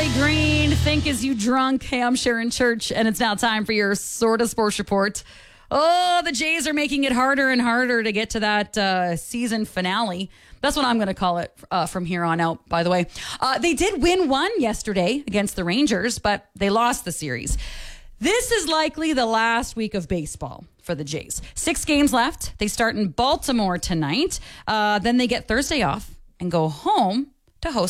Kelly Green, Think Is You Drunk. Hey, I'm Sharon Church, and it's now time for your Sort of Sports Report. Oh, the Jays are making it harder and harder to get to that season finale. That's what I'm going to call it from here on out, by the way. They did win one yesterday against the Rangers, but they lost the series. This is likely the last week of baseball for the Jays. 6 games left. They start in Baltimore tonight. Then they get Thursday off and go home to host